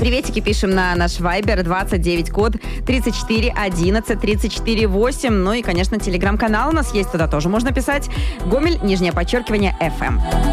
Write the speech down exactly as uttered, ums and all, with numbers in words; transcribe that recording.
Приветики пишем на наш Viber двадцать девять, код тридцать четыре одиннадцать тридцать четыре восемь. Ну и, конечно, телеграм-канал у нас есть, туда тоже можно писать. Гомель, нижнее подчеркивание, эф эм.